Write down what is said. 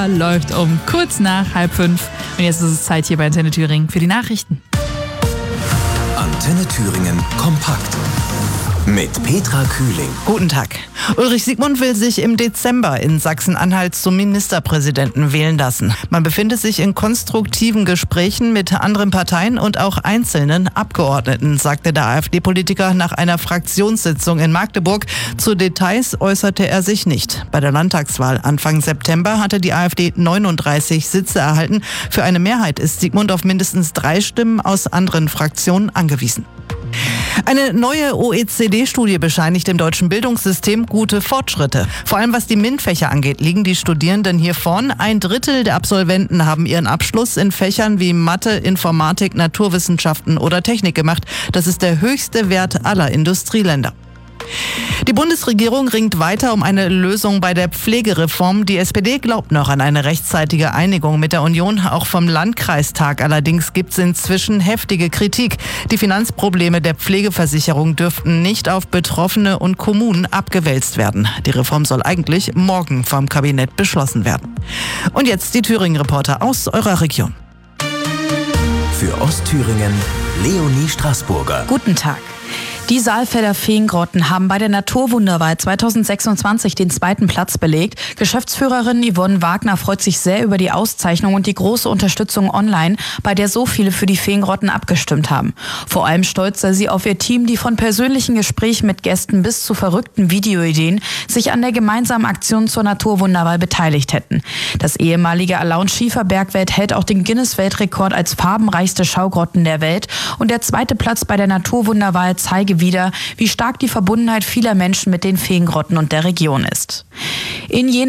Uhr läuft um kurz nach 4:30. Und jetzt ist es Zeit hier bei Antenne Thüringen für die Nachrichten. Antenne Thüringen kompakt. Mit Petra Kühling. Guten Tag. Ulrich Siegmund will sich im Dezember in Sachsen-Anhalt zum Ministerpräsidenten wählen lassen. Man befindet sich in konstruktiven Gesprächen mit anderen Parteien und auch einzelnen Abgeordneten, sagte der AfD-Politiker nach einer Fraktionssitzung in Magdeburg. Zu Details äußerte er sich nicht. Bei der Landtagswahl Anfang September hatte die AfD 39 Sitze erhalten. Für eine Mehrheit ist Siegmund auf mindestens 3 Stimmen aus anderen Fraktionen angewiesen. Eine neue OECD-Studie bescheinigt dem deutschen Bildungssystem gute Fortschritte. Vor allem was die MINT-Fächer angeht, liegen die Studierenden hier vorn. 1/3 der Absolventen haben ihren Abschluss in Fächern wie Mathe, Informatik, Naturwissenschaften oder Technik gemacht. Das ist der höchste Wert aller Industrieländer. Die Bundesregierung ringt weiter um eine Lösung bei der Pflegereform. Die SPD glaubt noch an eine rechtzeitige Einigung mit der Union. Auch vom Landkreistag allerdings gibt es inzwischen heftige Kritik. Die Finanzprobleme der Pflegeversicherung dürften nicht auf Betroffene und Kommunen abgewälzt werden. Die Reform soll eigentlich morgen vom Kabinett beschlossen werden. Und jetzt die Thüringen-Reporter aus eurer Region. Für Ostthüringen Leonie Straßburger. Guten Tag. Die Saalfelder Feengrotten haben bei der Naturwunderwahl 2026 den 2. Platz belegt. Geschäftsführerin Yvonne Wagner freut sich sehr über die Auszeichnung und die große Unterstützung online, bei der so viele für die Feengrotten abgestimmt haben. Vor allem stolz sei sie auf ihr Team, die von persönlichen Gesprächen mit Gästen bis zu verrückten Videoideen sich an der gemeinsamen Aktion zur Naturwunderwahl beteiligt hätten. Das ehemalige Alaun Schiefer Bergwelt hält auch den Guinness-Weltrekord als farbenreichste Schaugrotten der Welt. Und der 2. Platz bei der Naturwunderwahl zeige wieder, wie stark die Verbundenheit vieler Menschen mit den Feengrotten und der Region ist. In Jena